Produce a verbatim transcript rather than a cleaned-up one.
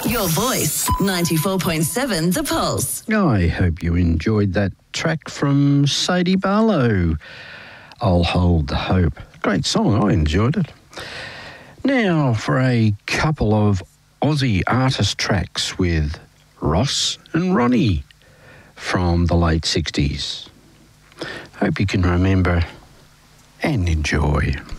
Your voice, ninety-four point seven The Pulse. I hope you enjoyed that track from Sadie Barlow. I'll Hold the Hope. Great song, I enjoyed it. Now for a couple of Aussie artist tracks with Ross and Ronnie from the late sixties. Hope you can remember and enjoy.